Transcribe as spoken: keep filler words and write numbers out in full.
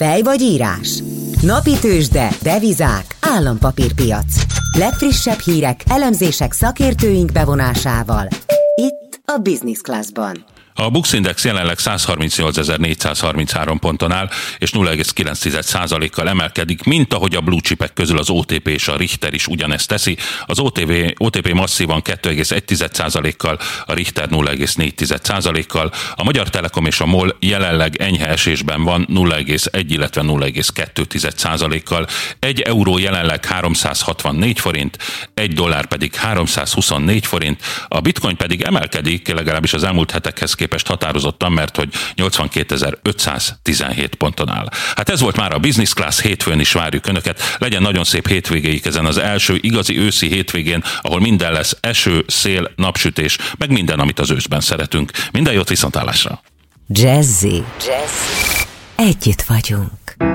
Fej vagy írás? Napi tőzsde, devizák, állampapírpiac. Legfrissebb hírek, elemzések szakértőink bevonásával. Itt a Business Classban. A Bux Index jelenleg száz harmincnyolcezer-négyszázharminchárom ponton áll, és nulla egész kilenc százalékkal emelkedik, mint ahogy a blue chipek közül az o té pé és a Richter is ugyanezt teszi. Az o té pé, o té pé masszívan kettő egész egy százalékkal, a Richter nulla egész négy százalékkal, a Magyar Telekom és a MOL jelenleg enyhe esésben van nulla egész egy, illetve nulla egész kettő százalékkal. Egy euró jelenleg háromszázhatvannégy forint, egy dollár pedig háromszázhuszonnégy forint, a bitcoin pedig emelkedik, legalábbis az elmúlt hetekhez képest határozottan, mert hogy nyolcvankétezer-ötszáztizenhét ponton áll. Hát ez volt már a Business Class, hétfőn is várjuk Önöket. Legyen nagyon szép hétvégéig ezen az első igazi őszi hétvégén, ahol minden lesz, eső, szél, napsütés, meg minden, amit az őszben szeretünk. Minden jót, viszontlátásra! Jazzy. Jazzy. Együtt vagyunk.